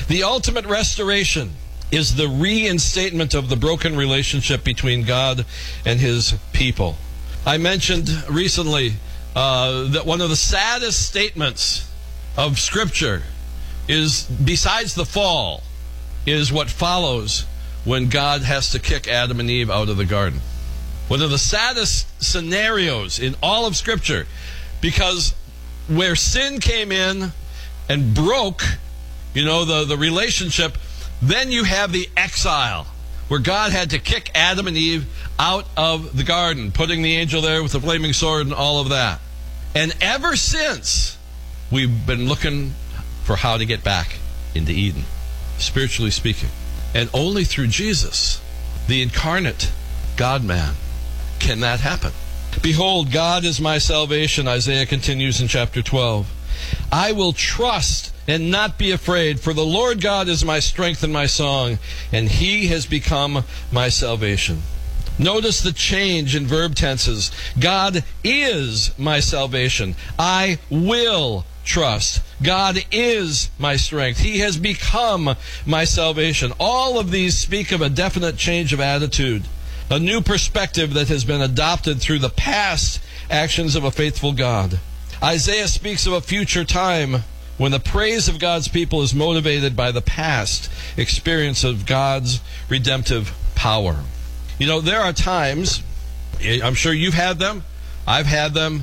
The ultimate restoration is the reinstatement of the broken relationship between God and his people. I mentioned recently that one of the saddest statements of Scripture is, besides the fall, is what follows when God has to kick Adam and Eve out of the garden. One of the saddest scenarios in all of Scripture, because where sin came in and broke, the relationship, then you have the exile, where God had to kick Adam and Eve out of the garden, putting the angel there with the flaming sword and all of that. And ever since, we've been looking for how to get back into Eden, spiritually speaking. And only through Jesus, the incarnate God-man, can that happen. Behold, God is my salvation, Isaiah continues in chapter 12. I will trust and not be afraid, for the Lord God is my strength and my song, and he has become my salvation. Notice the change in verb tenses. God is my salvation. I will trust. God is my strength. He has become my salvation. All of these speak of a definite change of attitude, a new perspective that has been adopted through the past actions of a faithful God. Isaiah speaks of a future time when the praise of God's people is motivated by the past experience of God's redemptive power. There are times, I'm sure you've had them, I've had them,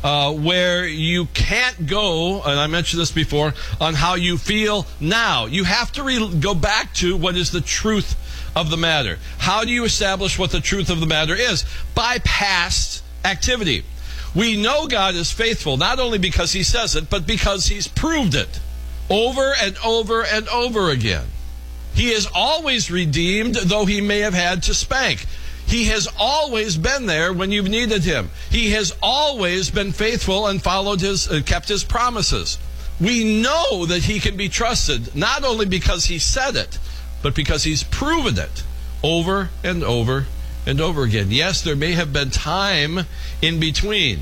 where you can't go, and I mentioned this before, on how you feel now. You have to go back to what is the truth of the matter. How do you establish what the truth of the matter is? By past activity. We know God is faithful, not only because he says it, but because he's proved it over and over and over again. He has always redeemed, though he may have had to spank. He has always been there when you've needed him. He has always been faithful and kept his promises. We know that he can be trusted, not only because he said it, but because he's proven it over and over and over again. Yes, there may have been time in between.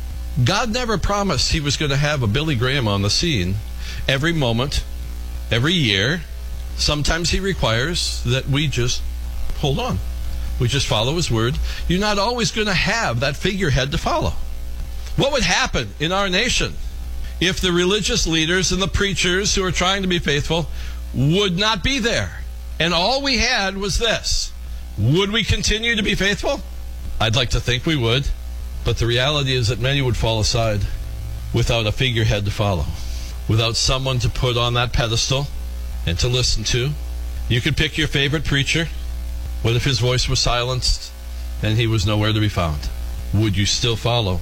God never promised he was going to have a Billy Graham on the scene every moment, every year. Sometimes he requires that we just hold on. We just follow his word. You're not always going to have that figurehead to follow. What would happen in our nation if the religious leaders and the preachers who are trying to be faithful would not be there? And all we had was this. Would we continue to be faithful? I'd like to think we would. But the reality is that many would fall aside without a figurehead to follow, without someone to put on that pedestal and to listen to. You could pick your favorite preacher. What if his voice was silenced and he was nowhere to be found? Would you still follow?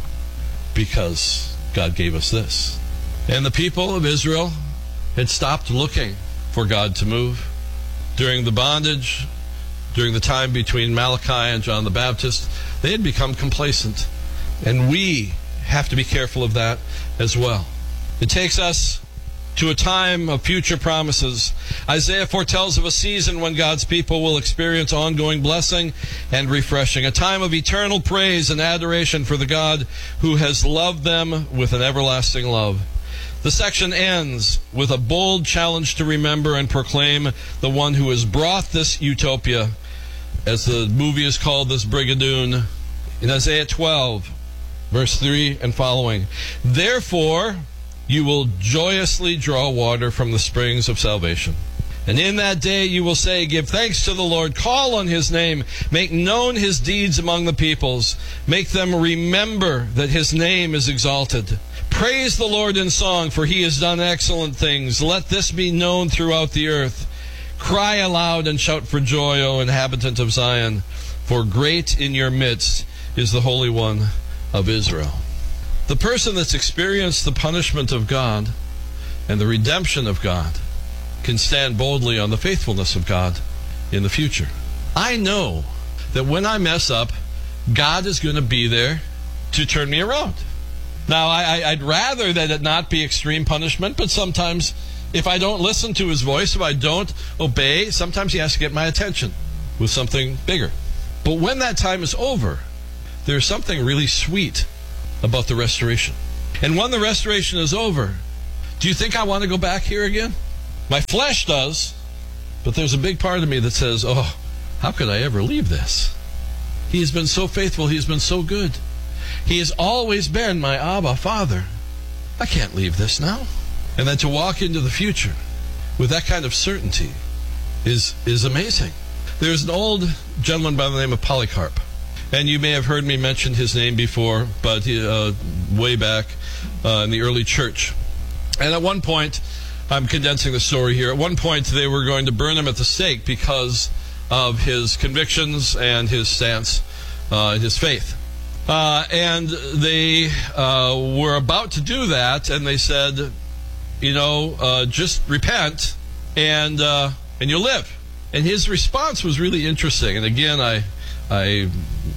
Because God gave us this. And the people of Israel had stopped looking for God to move. During the bondage, during the time between Malachi and John the Baptist, they had become complacent. And we have to be careful of that as well. It takes us to a time of future promises. Isaiah foretells of a season when God's people will experience ongoing blessing and refreshing, a time of eternal praise and adoration for the God who has loved them with an everlasting love. The section ends with a bold challenge to remember and proclaim the one who has brought this utopia, as the movie is called, this Brigadoon, in Isaiah 12, verse 3 and following. Therefore, you will joyously draw water from the springs of salvation. And in that day you will say, give thanks to the Lord, call on his name, make known his deeds among the peoples, make them remember that his name is exalted. Praise the Lord in song, for he has done excellent things. Let this be known throughout the earth. Cry aloud and shout for joy, O inhabitant of Zion, for great in your midst is the Holy One of Israel. The person that's experienced the punishment of God and the redemption of God can stand boldly on the faithfulness of God in the future. I know that when I mess up, God is going to be there to turn me around. Now, I'd rather that it not be extreme punishment, but sometimes if I don't listen to his voice, if I don't obey, sometimes he has to get my attention with something bigger. But when that time is over, there's something really sweet about the restoration. And when the restoration is over, do you think I want to go back here again? My flesh does, but there's a big part of me that says, oh, how could I ever leave this? He has been so faithful. He has been so good. He has always been my Abba Father. I can't leave this now. And then to walk into the future with that kind of certainty is amazing. There's an old gentleman by the name of Polycarp. And you may have heard me mention his name before, but way back in the early church. And at one point, I'm condensing the story here, at one point they were going to burn him at the stake because of his convictions and his stance, his faith. And they were about to do that, and they said, just repent and you'll live. And his response was really interesting. And again, I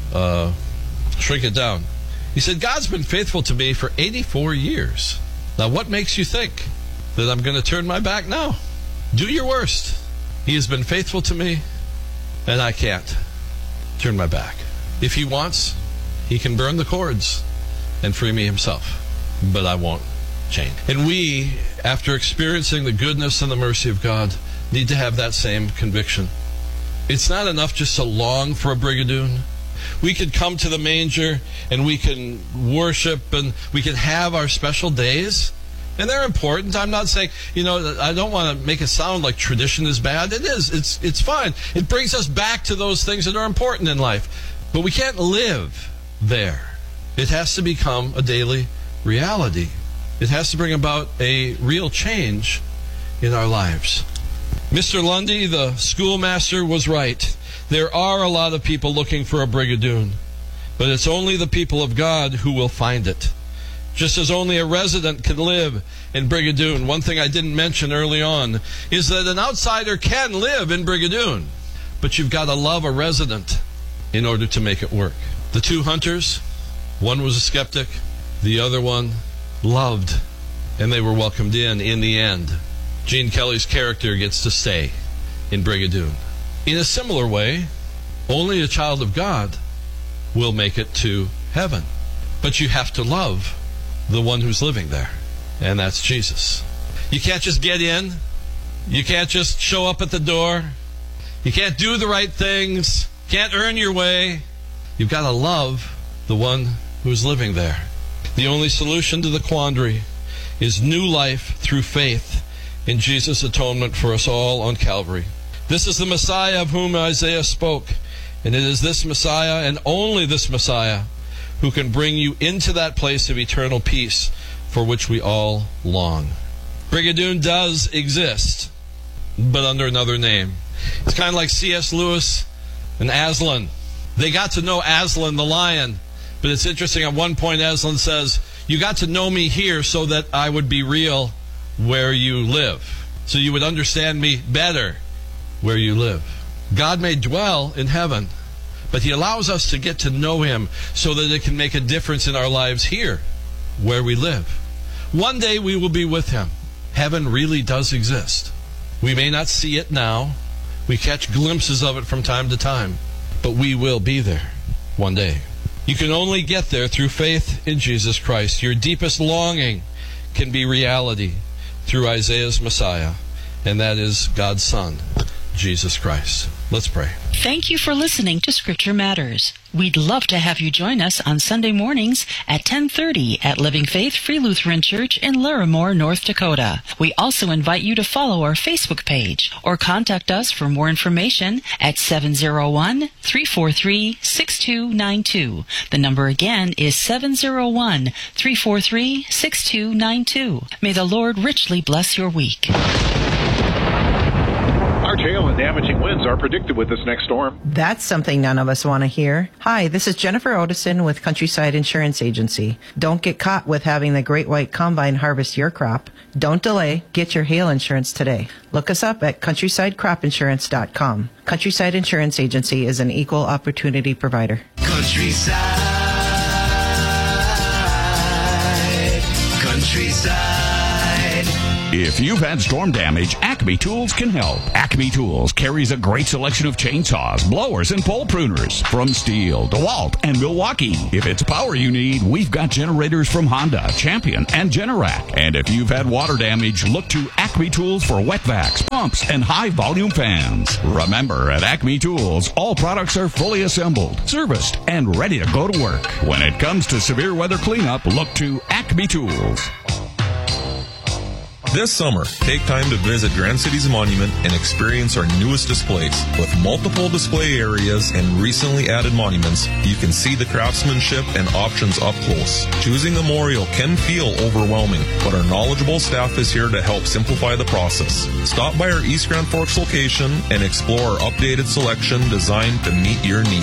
shrink it down. He said, God's been faithful to me for 84 years. Now, what makes you think that I'm going to turn my back now? Do your worst. He has been faithful to me, and I can't turn my back. If he wants, he can burn the cords and free me himself. But I won't change. And we, after experiencing the goodness and the mercy of God, need to have that same conviction. It's not enough just to long for a Brigadoon. We could come to the manger and we can worship and we can have our special days. And they're important. I'm not saying, I don't want to make it sound like tradition is bad. It is. It's fine. It brings us back to those things that are important in life. But we can't live there. It has to become a daily reality. It has to bring about a real change in our lives. Mr. Lundy, the schoolmaster, was right. There are a lot of people looking for a Brigadoon, but it's only the people of God who will find it. Just as only a resident can live in Brigadoon. One thing I didn't mention early on is that an outsider can live in Brigadoon, but you've got to love a resident in order to make it work. The two hunters, one was a skeptic, the other one loved, and they were welcomed in the end. Gene Kelly's character gets to stay in Brigadoon. In a similar way, only a child of God will make it to heaven. But you have to love the one who's living there, and that's Jesus. You can't just get in. You can't just show up at the door. You can't do the right things. Can't earn your way. You've got to love the one who's living there. The only solution to the quandary is new life through faith in Jesus' atonement for us all on Calvary. This is the Messiah of whom Isaiah spoke, and it is this Messiah and only this Messiah who can bring you into that place of eternal peace for which we all long. Brigadoon does exist, but under another name. It's kind of like C.S. Lewis and Aslan. They got to know Aslan the lion, but it's interesting, at one point Aslan says, you got to know me here so that I would be real where you live. So you would understand me better where you live. God may dwell in heaven, but He allows us to get to know Him so that it can make a difference in our lives here where we live. One day we will be with Him. Heaven really does exist. We may not see it now. We catch glimpses of it from time to time, but we will be there one day. You can only get there through faith in Jesus Christ. Your deepest longing can be reality through Isaiah's Messiah, and that is God's Son, Jesus Christ. Let's pray. Thank you for listening to Scripture Matters. We'd love to have you join us on Sunday mornings at 10:30 at Living Faith Free Lutheran Church in Larimore, North Dakota. We also invite you to follow our Facebook page or contact us for more information at 701-343-6292. The number again is 701-343-6292. May the Lord richly bless your week. Large hail and damaging winds are predicted with this next storm. That's something none of us want to hear. Hi, this is Jennifer Otison with Countryside Insurance Agency. Don't get caught with having the Great White Combine harvest your crop. Don't delay. Get your hail insurance today. Look us up at CountrysideCropInsurance.com. Countryside Insurance Agency is an equal opportunity provider. Countryside. If you've had storm damage, Acme Tools can help. Acme Tools carries a great selection of chainsaws, blowers, and pole pruners from Steel, DeWalt, and Milwaukee. If it's power you need, we've got generators from Honda, Champion, and Generac. And if you've had water damage, look to Acme Tools for wet vacs, pumps, and high-volume fans. Remember, at Acme Tools, all products are fully assembled, serviced, and ready to go to work. When it comes to severe weather cleanup, look to Acme Tools. This summer, take time to visit Grand Cities Monument and experience our newest displays. With multiple display areas and recently added monuments, you can see the craftsmanship and options up close. Choosing a memorial can feel overwhelming, but our knowledgeable staff is here to help simplify the process. Stop by our East Grand Forks location and explore our updated selection designed to meet your needs.